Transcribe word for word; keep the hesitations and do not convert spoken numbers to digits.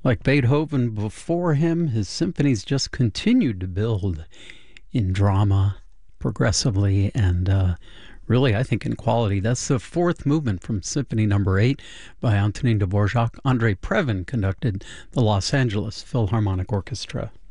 Like Beethoven before him, his symphonies just continued to build in drama progressively and uh, really, I think, in quality. That's the fourth movement from Symphony Number Eight by Antonin Dvorak. Andrei Previn conducted the Los Angeles Philharmonic Orchestra.